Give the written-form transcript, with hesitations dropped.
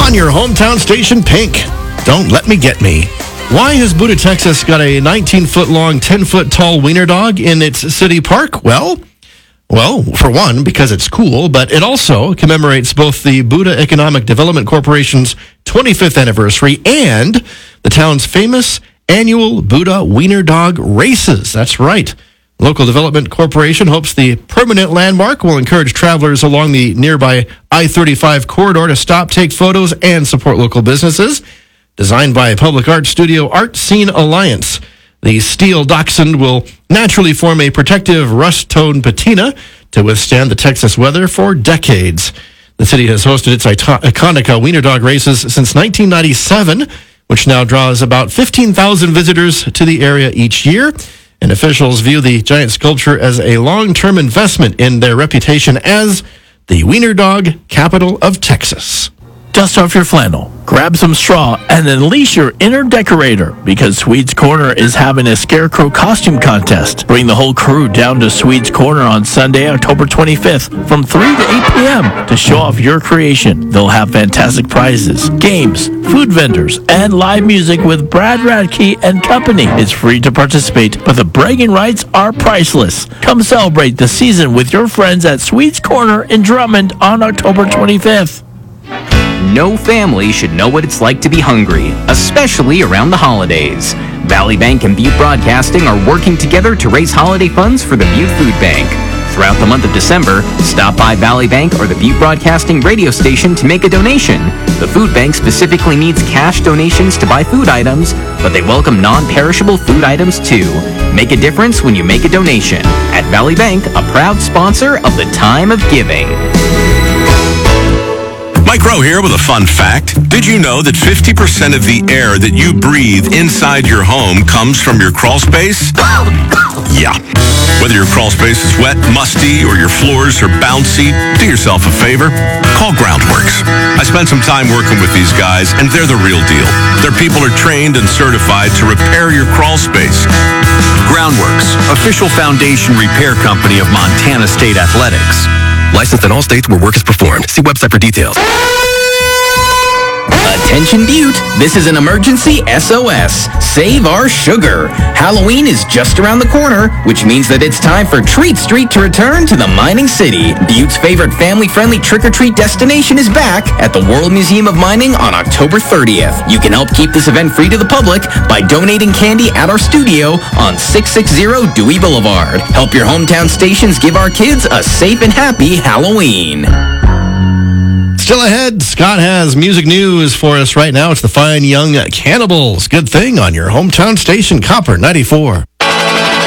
On your hometown station, Pink. Don't let me get me. Why has Buda, Texas got a 19-foot long, 10-foot tall wiener dog in its city park? Well, for one, because it's cool, but it also commemorates both the Buda Economic Development Corporation's 25th anniversary and the town's famous annual Buda Wiener Dog races. That's right. Local Development Corporation hopes the permanent landmark will encourage travelers along the nearby I-35 corridor to stop, take photos, and support local businesses. Designed by public art studio Art Scene Alliance, the steel dachshund will naturally form a protective rust-tone patina to withstand the Texas weather for decades. The city has hosted its iconic wiener dog races since 1997, which now draws about 15,000 visitors to the area each year. And officials view the giant sculpture as a long-term investment in their reputation as the wiener dog capital of Texas. Dust off your flannel, grab some straw, and unleash your inner decorator because Swede's Corner is having a scarecrow costume contest. Bring the whole crew down to Swede's Corner on Sunday, October 25th from 3 to 8 p.m. to show off your creation. They'll have fantastic prizes, games, food vendors, and live music with Brad Radke and company. It's free to participate, but the bragging rights are priceless. Come celebrate the season with your friends at Swede's Corner in Drummond on October 25th. No family should know what it's like to be hungry, especially around the holidays. Valley Bank and Butte Broadcasting are working together to raise holiday funds for the Butte Food Bank. Throughout the month of December, stop by Valley Bank or the Butte Broadcasting radio station to make a donation. The food bank specifically needs cash donations to buy food items, but they welcome non-perishable food items too. Make a difference when you make a donation. At Valley Bank, a proud sponsor of the Time of Giving. Mike Rowe here with a fun fact. Did you know that 50% of the air that you breathe inside your home comes from your crawl space? Yeah. Whether your crawl space is wet, musty, or your floors are bouncy, do yourself a favor. Call Groundworks. I spent some time working with these guys, and they're the real deal. Their people are trained and certified to repair your crawl space. Groundworks, official foundation repair company of Montana State Athletics. Licensed in all states where work is performed. See website for details. Attention Butte, this is an emergency SOS. Save our sugar. Halloween is just around the corner, which means that it's time for Treat Street to return to the mining city. Butte's favorite family-friendly trick-or-treat destination is back at the World Museum of Mining on October 30th. You can help keep this event free to the public by donating candy at our studio on 660 Dewey Boulevard. Help your hometown stations give our kids a safe and happy Halloween. Still ahead, Scott has music news for us right now. It's the Fine Young Cannibals. Good thing on your hometown station, Copper 94.